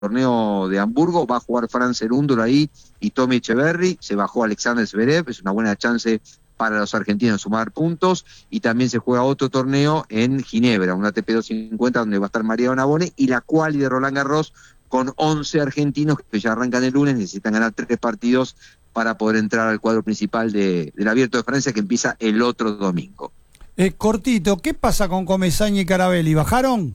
torneo de Hamburgo, va a jugar Franz Erundol ahí y Tommy Echeverry, se bajó Alexander Zverev, es una buena chance para los argentinos sumar puntos, y también se juega otro torneo en Ginebra, un ATP 250 donde va a estar Mariano Navone, y la quali de Roland Garros con 11 argentinos que ya arrancan el lunes, necesitan ganar 3 partidos para poder entrar al cuadro principal del Abierto de Francia, que empieza el otro domingo. Cortito, ¿qué pasa con Comesaña y Carabelli? ¿Bajaron?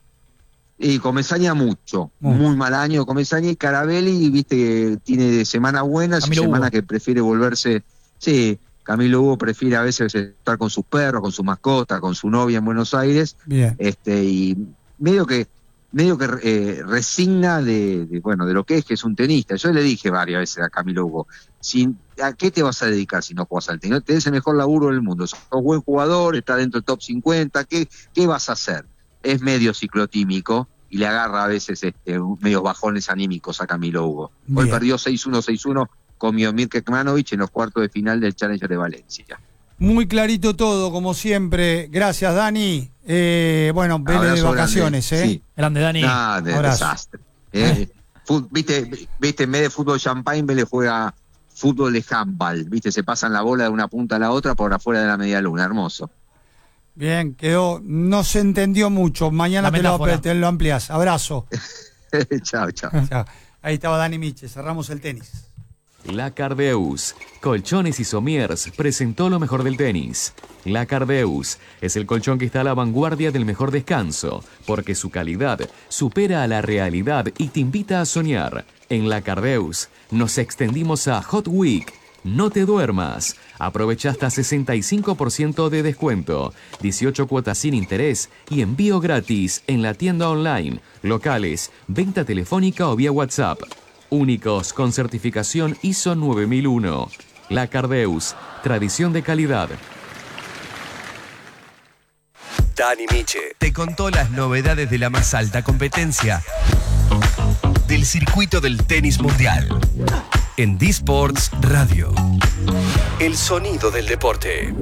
Y Comesaña mucho, muy mal año Comesaña, y Carabelli, viste que tiene semanas buenas y semanas que prefiere volverse, sí, Camilo Hugo prefiere a veces estar con sus perros, con su mascota, con su novia en Buenos Aires. Bien. Y medio que resigna de lo que es un tenista. Yo le dije varias veces a Camilo Hugo, ¿a qué te vas a dedicar si no juegas al tenis? Tenés el mejor laburo del mundo, sos buen jugador, estás dentro del top 50, ¿qué vas a hacer? Es medio ciclotímico y le agarra a veces medios bajones anímicos a Camilo Hugo. Hoy perdió 6-1, 6-1 con Miomir Kekmanovic en los cuartos de final del Challenger de Valencia. Muy clarito todo, como siempre. Gracias, Dani. Vélez de vacaciones, grande. Sí. Grande, Dani. Desastre. Viste, en vez de fútbol champagne, Vélez juega fútbol de handball. Viste, se pasan la bola de una punta a la otra por afuera de la media luna. Hermoso. Bien, quedó. No se entendió mucho. Mañana te lo ampliás. Abrazo. Chao. Ahí estaba Dani Miche. Cerramos el tenis. La Cardeus, Colchones y Somiers, presentó lo mejor del tenis. La Cardeus es el colchón que está a la vanguardia del mejor descanso, porque su calidad supera a la realidad y te invita a soñar. En La Cardeus nos extendimos a Hot Week. No te duermas. Aprovecha hasta 65% de descuento, 18 cuotas sin interés y envío gratis en la tienda online, locales, venta telefónica o vía WhatsApp. Únicos con certificación ISO 9001. La Cardeus, tradición de calidad. Dani Miche te contó las novedades de la más alta competencia del circuito del tenis mundial. En D-Sports Radio. El sonido del deporte.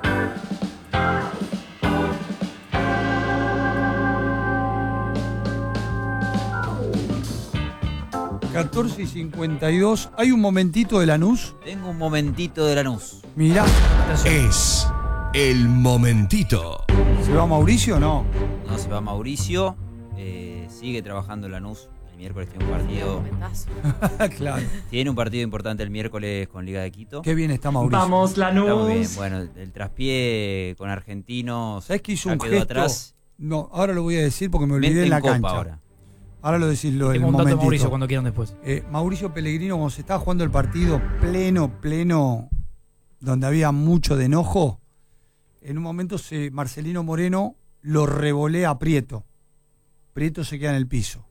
14:52. ¿Hay un momentito de Lanús? Tengo un momentito de Lanús. Mirá. Es el momentito. ¿Se va Mauricio o no? No se va Mauricio. Sigue trabajando en Lanús. El miércoles tiene un partido. Claro. Tiene un partido importante el miércoles con Liga de Quito. Qué bien está Mauricio. Vamos, Lanús. Está muy bien. Bueno, el traspié con Argentinos. ¿Sabés que hizo un gesto? Atrás. No, ahora lo voy a decir porque me olvidé en la cancha. Ahora lo decís lo del momentito. Mauricio cuando quieran después. Mauricio Pellegrino, cuando se estaba jugando el partido pleno, donde había mucho de enojo, en un momento Marcelino Moreno lo revolea a Prieto. Prieto se queda en el piso.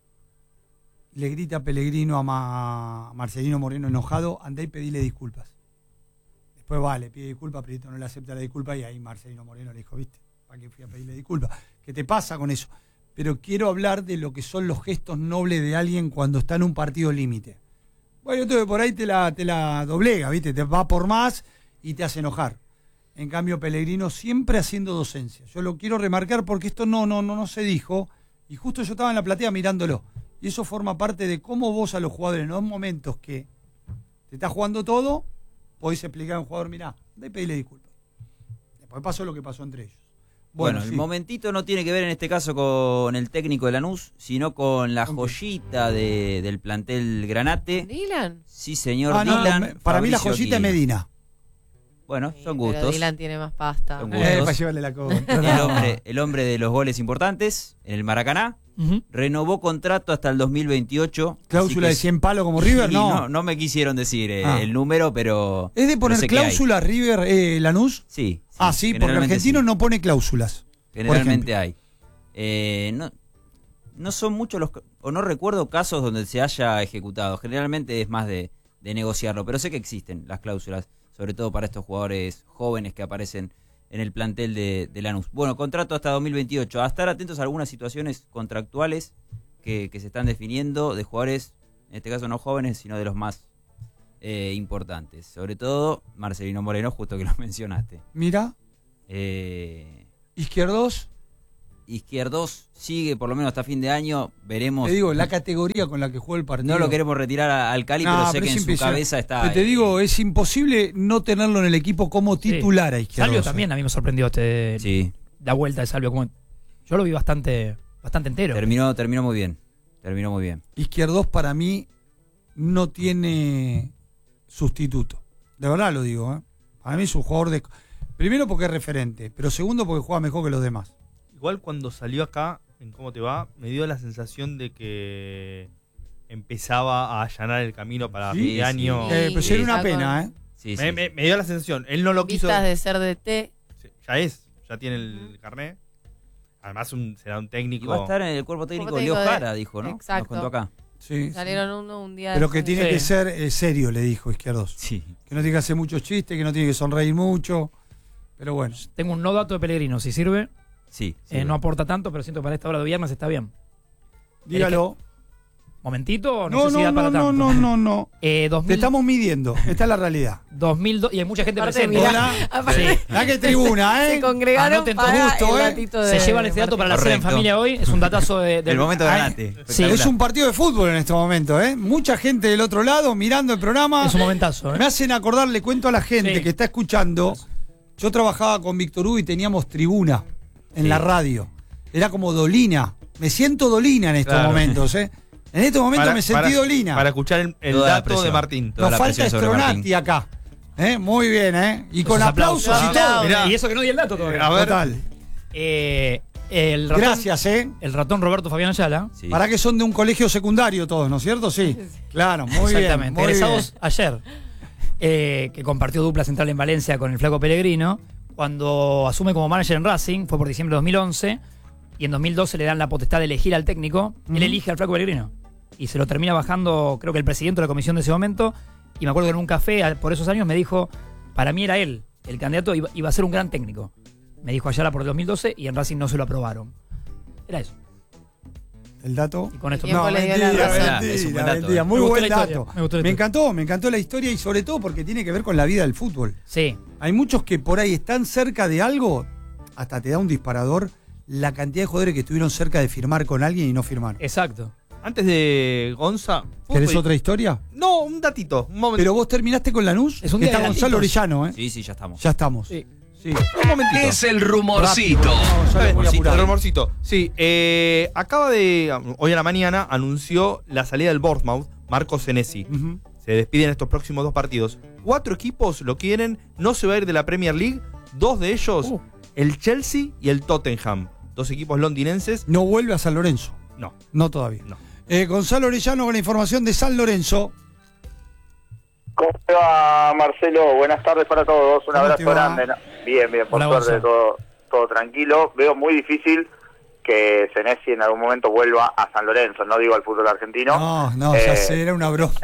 Le grita Pellegrino a Marcelino Moreno enojado, andá y pedile disculpas. Después le pide disculpas, Prieto no le acepta la disculpa y ahí Marcelino Moreno le dijo, ¿viste? ¿Para qué fui a pedirle disculpas? ¿Qué te pasa con eso? Pero quiero hablar de lo que son los gestos nobles de alguien cuando está en un partido límite. Bueno, entonces por ahí te la doblega, ¿viste? Te va por más y te hace enojar. En cambio, Pellegrino siempre haciendo docencia. Yo lo quiero remarcar porque esto no se dijo, y justo yo estaba en la platea mirándolo. Y eso forma parte de cómo vos a los jugadores en los momentos que te estás jugando todo, podés explicar a un jugador, mirá, de pedirle disculpas. Después pasó lo que pasó entre ellos. Bueno, sí. El momentito no tiene que ver en este caso con el técnico de Lanús, sino con la joyita del plantel Granate. ¿Dylan? Sí, señor, Dylan. Para mí la joyita es Medina. Bueno, son Pero gustos. Dylan tiene más pasta. Son gustos. Para llevarle la coba. El hombre de los goles importantes en el Maracaná. Renovó contrato hasta el 2028. ¿Cláusula de 100 palos como River? Sí, no me quisieron decir el número, pero... ¿Es de poner cláusula River Lanús? Sí. Sí, porque Argentino no pone cláusulas. Generalmente hay. No son muchos o no recuerdo casos donde se haya ejecutado. Generalmente es más de negociarlo, pero sé que existen las cláusulas, sobre todo para estos jugadores jóvenes que aparecen en el plantel de Lanús. Bueno, contrato hasta 2028. A estar atentos a algunas situaciones contractuales que se están definiendo de jugadores, en este caso no jóvenes, sino de los más importantes. Sobre todo Marcelino Moreno, justo que lo mencionaste. Mira. ¿Izquierdos? Izquierdos sigue por lo menos hasta fin de año, veremos. Te digo, la categoría con la que juega el partido. No lo queremos retirar al Cali, pero sé que en su cabeza está... Pero te digo, es imposible no tenerlo en el equipo como titular a Izquierdos. Salvio también a mí me sorprendió la vuelta de Salvio. Yo lo vi bastante entero. Terminó muy bien. Terminó muy bien. Izquierdos para mí no tiene sustituto. De verdad lo digo, ¿eh? Para mí es un jugador de... Primero porque es referente, pero segundo porque juega mejor que los demás. Igual cuando salió acá, en Cómo Te Va, me dio la sensación de que empezaba a allanar el camino para fin de año. Pero sería una pena, ¿eh? Sí, me dio la sensación. Él no lo quiso. Vistas de ser DT. Sí, ya tiene el carnet. Además será un técnico. Y va a estar en el cuerpo técnico de Leo Jara, dijo, ¿no? Exacto. Nos contó acá. Sí, salieron un día. Pero que tiene que ser serio, le dijo Izquierdos. Sí. Que no tiene que hacer muchos chistes, que no tiene que sonreír mucho. Pero bueno. Tengo un no dato de Pellegrino, si sirve. Sí. No aporta tanto, pero siento que para esta hora de viernes está bien. Dígalo. ¿Momentito? No sé si da para tanto. No. Te estamos midiendo. Esta es la realidad. 2002, y hay mucha gente Aparte, presente. Mirá qué tribuna, ¿eh? Se congregaron Anoten para gusto, el ratito de... Se llevan este dato para la cena en familia hoy. Es un datazo del momento ganante. Sí, es un partido de fútbol en este momento, ¿eh? Mucha gente del otro lado mirando el programa. Es un momentazo, ¿eh? Me hacen acordar, le cuento a la gente que está escuchando. Yo trabajaba con Víctor Hugo y teníamos tribuna en la radio. Era como Dolina. Me siento Dolina en estos momentos, ¿eh? En estos momentos me sentí Dolina. Para escuchar el dato de Martín. Nos falta Stronati acá. Muy bien, ¿eh? Y con aplausos y todo. Mirá. Y eso que no di el dato todavía. A ver. Total. El ratón, gracias, ¿eh? El ratón Roberto Fabián Ayala. Sí. Para que son de un colegio secundario todos, ¿no es cierto? Sí. Claro, muy bien. Exactamente. Egresados ayer. Que compartió dupla central en Valencia con el Flaco Pellegrino. Cuando asume como manager en Racing, fue por diciembre de 2011. Y en 2012 le dan la potestad de elegir al técnico. Él elige al Flaco Pellegrino. Y se lo termina bajando, creo que el presidente de la comisión de ese momento. Y me acuerdo que en un café, por esos años, me dijo, para mí era él, el candidato, iba a ser un gran técnico. Me dijo Ayala por el 2012 y en Racing no se lo aprobaron. Era eso. El dato. Y con esto No, mentira. Es un buen dato, Muy buen dato. Me encantó la historia y sobre todo porque tiene que ver con la vida del fútbol. Sí. Hay muchos que por ahí están cerca de algo, hasta te da un disparador la cantidad de jugadores que estuvieron cerca de firmar con alguien y no firmaron. Exacto. Antes de Gonza... ¿Querés otra historia? No, un datito, un momento. Pero vos terminaste con Lanús. Es un día está de Gonzalo datitos. Orellano, ¿eh? Sí, ya estamos. Ya estamos. Sí. Un momentito. Es el rumorcito. El rumorcito. Sí, hoy a la mañana anunció la salida del Bournemouth, Marco Senesi. Se despiden estos próximos 2 partidos. 4 equipos lo quieren, no se va a ir de la Premier League. 2 de ellos, el Chelsea y el Tottenham. 2 equipos londinenses. No vuelve a San Lorenzo. No todavía. No. Gonzalo Orellano con la información de San Lorenzo. ¿Cómo te va, Marcelo? Buenas tardes para todos. Un abrazo grande. Bien, por suerte todo tranquilo. Veo muy difícil que Senesi en algún momento vuelva a San Lorenzo, no digo al fútbol argentino. Ya sé, era una broma.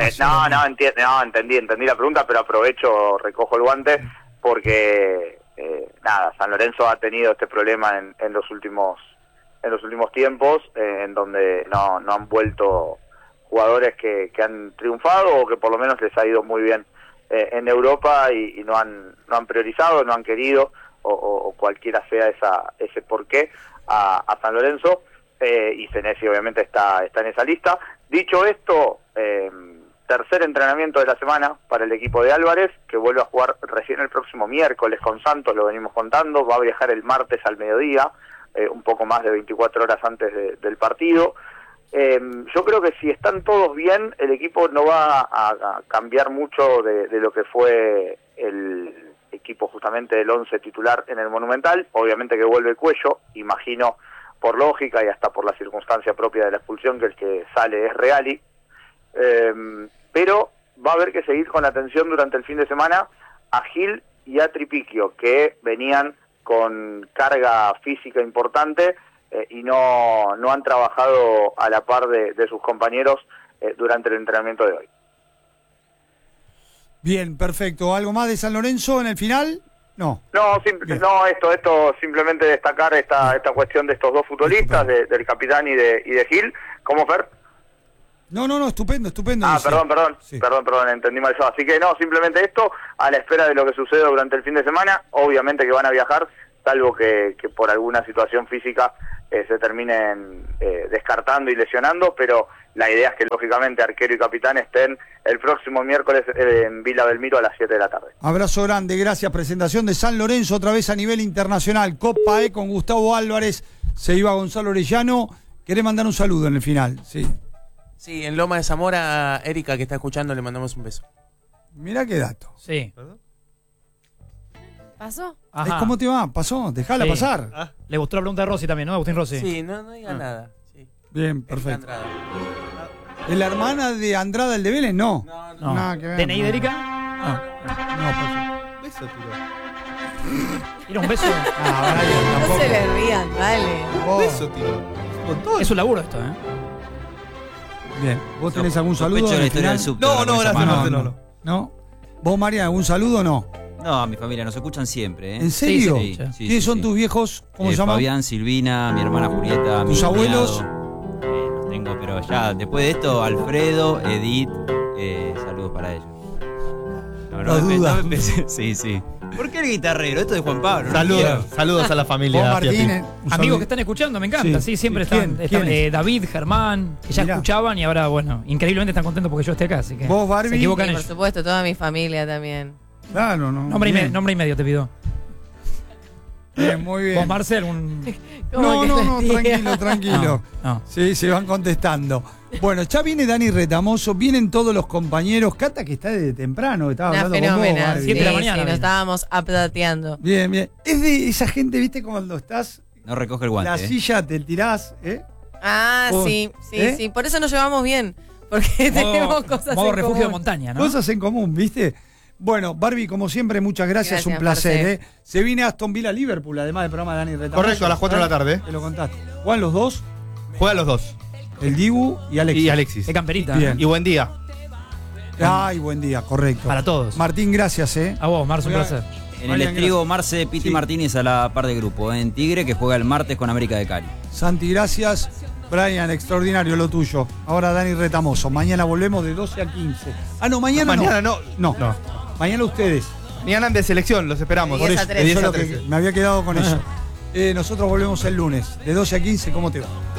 Entendí la pregunta, pero aprovecho, recojo el guante, porque San Lorenzo ha tenido este problema en los últimos tiempos, en donde no han vuelto jugadores que han triunfado o que por lo menos les ha ido muy bien en Europa y no han priorizado, no han querido o cualquiera sea ese porqué a San Lorenzo, y Senesi obviamente está en esa lista. Dicho esto, tercer entrenamiento de la semana para el equipo de Álvarez, que vuelve a jugar recién el próximo miércoles con Santos, lo venimos contando, va a viajar el martes al mediodía, un poco más de 24 horas antes del partido. Yo creo que si están todos bien, el equipo no va a cambiar mucho de lo que fue el equipo justamente del 11 titular en el Monumental. Obviamente que vuelve Cuello, imagino por lógica y hasta por la circunstancia propia de la expulsión, que el que sale es Reali, pero va a haber que seguir con atención durante el fin de semana a Gil y a Tripiquio, que venían con carga física importante y no han trabajado a la par de sus compañeros durante el entrenamiento de hoy. Bien, perfecto. ¿Algo más de San Lorenzo en el final? No. Esto simplemente destacar esta cuestión de estos 2 futbolistas, del capitán y de Gil. ¿Cómo, Fer? No, estupendo. Perdón, entendí mal yo. Así que simplemente esto, a la espera de lo que suceda durante el fin de semana. Obviamente que van a viajar salvo que por alguna situación física se terminen descartando y lesionando, pero la idea es que lógicamente arquero y capitán estén el próximo miércoles en Villa Belmiro a las 7 de la tarde. Abrazo grande, gracias. Presentación de San Lorenzo otra vez a nivel internacional. Copa E con Gustavo Álvarez, se iba Gonzalo Orellano. ¿Querés mandar un saludo en el final? Sí. Sí, en Loma de Zamora, a Erika que está escuchando le mandamos un beso. Mirá qué dato. Sí. ¿Pasó? Ajá. ¿Cómo te va? ¿Pasó? Dejala Sí. pasar. Le gustó la pregunta de Rossi también, ¿no? Agustín Rossi. Sí, no diga nada. Sí. Bien, Erika perfecto. Andrada. ¿Es la hermana de Andrada, el de Vélez? No. No. Nada que ver. ¿DNI de Erika? No, perfecto. Beso, tío. ¿Era un beso? No se le rían, dale. Beso, tío. Montón. Es un laburo esto, ¿eh? Bien. ¿Vos tenés algún Sospecho saludo? de en la el historia del final? subte. No, ahora no, con esa gracias, mano. no. ¿No? ¿Vos, María, algún saludo o no? No, a mi familia nos escuchan siempre, ¿eh? ¿En serio? Sí, sí, sí, ¿Quiénes sí, son sí. tus viejos? ¿Cómo se llaman? Fabián, Silvina, mi hermana Julieta, ¿Tus mi abuelos? cuñado. No tengo, pero ya, después de esto, Alfredo, Edith, saludos para ellos. No duda. Sí, sí. ¿Por qué el guitarrero? Esto es de Juan Pablo. Saludos a la familia. Vos, Martín, Piatti. un Amigos saludo. que están escuchando, me encanta. Sí. Sí, siempre ¿Quién? están. ¿Quiénes? David, Germán, que ya Mirá. escuchaban y ahora, bueno, increíblemente están contentos porque yo esté acá. Así que ¿Vos, Barbie? se equivocan Sí, por ellos. supuesto, toda mi familia también. Claro, no. Nombre Bien. y medio te pido. Bien, muy bien. Vos, Marcel, un... ¿Cómo que No, les diga? tranquilo. No. Sí, se van contestando. Bueno, ya viene Dani Retamoso, vienen todos los compañeros. Cata, que está desde temprano, que estaba Una hablando con vos, fenómena. Barbie. 7 de la Sí, mañana, sí, nos bien. estábamos updateando. Bien, bien. Es de esa gente, viste, cuando estás, No recoge el guante. la silla te tirás, ¿eh? Ah, Vos, sí, ¿eh? sí. Por eso nos llevamos bien. Porque tenemos cosas modo en refugio de común. montaña, ¿no? Cosas en común, ¿viste? Bueno, Barbie, como siempre, muchas gracias, Gracias, un placer, Marce. ¿eh? Se viene Aston Villa Liverpool, además del programa de Dani Retamoso. Correcto, a las 4 de la tarde. Te lo contaste. ¿Juegan los dos? Juegan los dos. El Dibu y Alexis. Y Alexis. Qué camperita. Bien. Y buen día. Ay, buen día, correcto. Para todos. Martín, gracias, ¿eh? A vos, Marce, un Voy a- placer. En el Marian, estribo, gracias. Marce, Piti Sí. Martínez a la par de grupo. En Tigre, que juega el martes con América de Cali. Santi, gracias. Brian, extraordinario lo tuyo. Ahora Dani Retamoso. Mañana volvemos de 12 a 15. Ah, no, mañana no. Mañana no. No. Mañana ustedes. Mañana de selección, los esperamos. De 10 a Por 13. eso, de Eso 10 es a lo que 13. me había quedado con eso. Nosotros volvemos el lunes, de 12 a 15. ¿Cómo te va?